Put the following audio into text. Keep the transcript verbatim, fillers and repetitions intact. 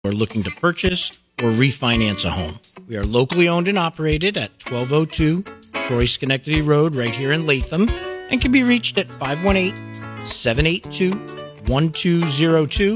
are looking to purchase or refinance a home. We are locally owned and operated at twelve oh two Troy Schenectady Road right here in Latham and can be reached at five one eight, seven eight two, one two zero two